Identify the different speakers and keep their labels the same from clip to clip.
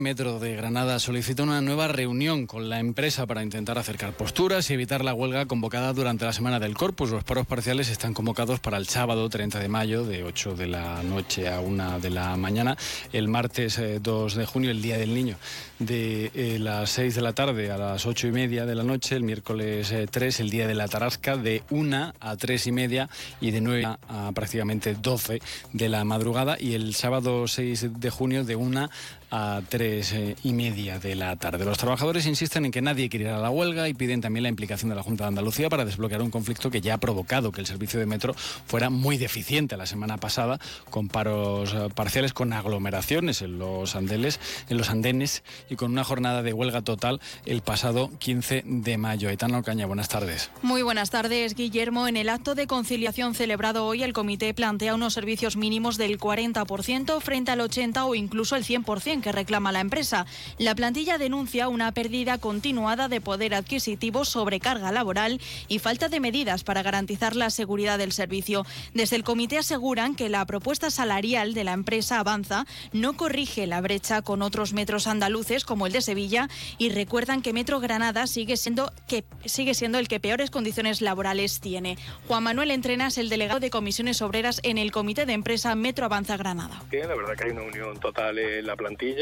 Speaker 1: Metro de Granada solicita una nueva reunión con la empresa para intentar acercar posturas y evitar la huelga convocada durante la Semana del Corpus. Los paros parciales están convocados para el sábado 30 de mayo de 8 de la noche a 1 de la mañana, el martes 2 de junio, el Día del Niño, de las 6 de la tarde a las 8:30 de la noche, el miércoles 3, el Día de la Tarasca, de 1 a 3:30 y de 9 a prácticamente 12 de la madrugada, y el sábado 6 de junio de 1 a 3:30 de la tarde. Los trabajadores insisten en que nadie quiere ir a la huelga y piden también la implicación de la Junta de Andalucía para desbloquear un conflicto que ya ha provocado que el servicio de metro fuera muy deficiente la semana pasada, con paros parciales, con aglomeraciones en los andenes y con una jornada de huelga total el pasado 15 de mayo. Aitana Ocaña, buenas tardes.
Speaker 2: Muy buenas tardes, Guillermo. En el acto de conciliación celebrado hoy, el comité plantea unos servicios mínimos del 40% frente al 80% o incluso el 100% que reclama la empresa. La plantilla denuncia una pérdida continuada de poder adquisitivo, sobrecarga laboral y falta de medidas para garantizar la seguridad del servicio. Desde el comité aseguran que la propuesta salarial de la empresa Avanza no corrige la brecha con otros metros andaluces como el de Sevilla, y recuerdan que Metro Granada sigue siendo el que peores condiciones laborales tiene. Juan Manuel Entrenas, el delegado de Comisiones Obreras en el comité de empresa Metro Avanza Granada.
Speaker 3: La verdad que hay una unión total en la plantilla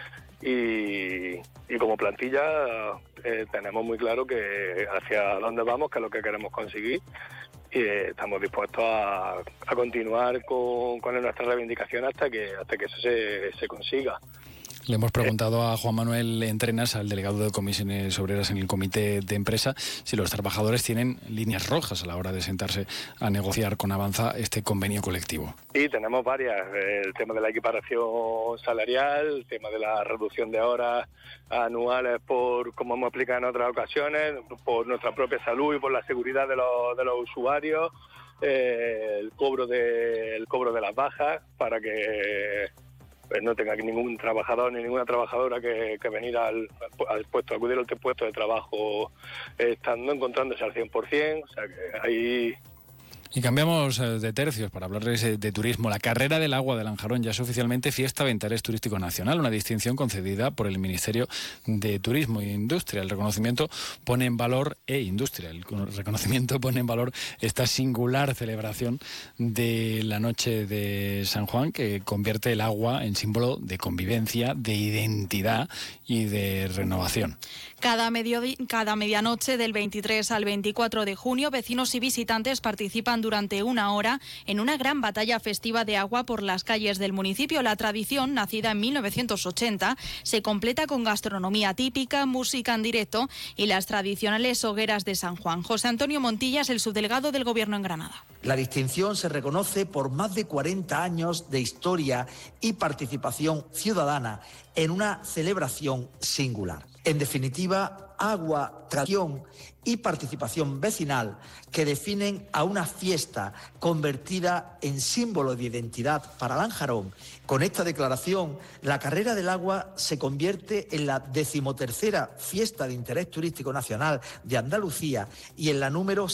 Speaker 3: y como plantilla tenemos muy claro que hacia dónde vamos, que es lo que queremos conseguir, y estamos dispuestos a continuar con nuestra reivindicación hasta que eso se consiga.
Speaker 1: Le hemos preguntado a Juan Manuel Entrenas, al delegado de Comisiones Obreras en el comité de empresa, si los trabajadores tienen líneas rojas a la hora de sentarse a negociar con Avanza este convenio colectivo.
Speaker 3: Sí, tenemos varias. El tema de la equiparación salarial, el tema de la reducción de horas anuales por, como hemos explicado en otras ocasiones, por nuestra propia salud y por la seguridad de los usuarios, el cobro de las bajas para que no tenga ningún trabajador ni ninguna trabajadora que venir al puesto, acudir al puesto de trabajo encontrándose al 100%, o sea que ahí.
Speaker 1: Y cambiamos de tercios para hablarles de turismo. La Carrera del Agua de Lanjarón ya es oficialmente fiesta de interés turístico nacional, una distinción concedida por el Ministerio de Turismo e Industria. El reconocimiento pone en valor esta singular celebración de la noche de San Juan, que convierte el agua en símbolo de convivencia, de identidad y de renovación.
Speaker 2: Cada medianoche del 23 al 24 de junio, vecinos y visitantes participan durante una hora en una gran batalla festiva de agua por las calles del municipio. La tradición, nacida en 1980, se completa con gastronomía típica, música en directo y las tradicionales hogueras de San Juan. José Antonio Montilla es el subdelegado del Gobierno en Granada.
Speaker 4: La distinción se reconoce por más de 40 años de historia y participación ciudadana en una celebración singular. En definitiva, agua, tradición y participación vecinal que definen a una fiesta convertida en símbolo de identidad para Lanjarón. Con esta declaración, la Carrera del Agua se convierte en la 13ª fiesta de interés turístico nacional de Andalucía y en la número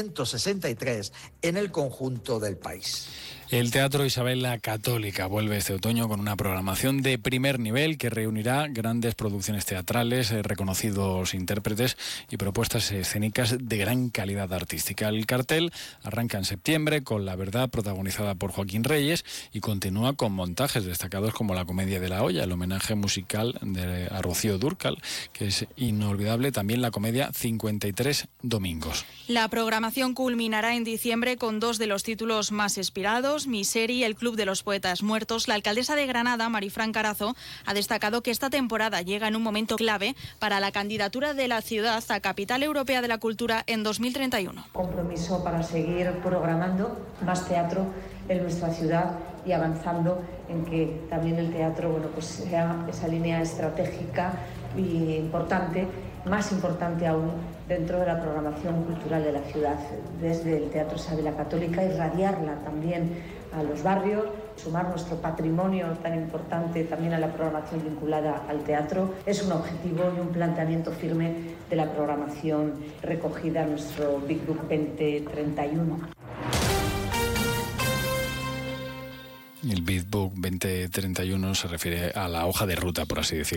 Speaker 4: 163 en el conjunto del país.
Speaker 1: El Teatro Isabel la Católica vuelve este otoño con una programación de primer nivel que reunirá grandes producciones teatrales, reconocidos intérpretes y propuestas escénicas de gran calidad artística. El cartel arranca en septiembre con La Verdad, protagonizada por Joaquín Reyes, y continúa con montajes destacados como La Comedia de la Olla, el homenaje musical a Rocío Dúrcal, que es inolvidable, también la comedia 53 Domingos.
Speaker 2: La programación culminará en diciembre con dos de los títulos más esperados, Misery, El Club de los Poetas Muertos. La alcaldesa de Granada, Marifran Carazo, ha destacado que esta temporada llega en un momento clave para la candidatura de la ciudad a Capital Europea de la Cultura en 2031.
Speaker 5: Compromiso para seguir programando más teatro en nuestra ciudad y avanzando en que también el teatro sea esa línea estratégica y importante, más importante aún dentro de la programación cultural de la ciudad, desde el Teatro Isabel la Católica, irradiarla también a los barrios, sumar nuestro patrimonio tan importante también a la programación vinculada al teatro. Es un objetivo y un planteamiento firme de la programación recogida en nuestro Big Book 2031.
Speaker 1: El Big Book 2031 se refiere a la hoja de ruta, por así decirlo.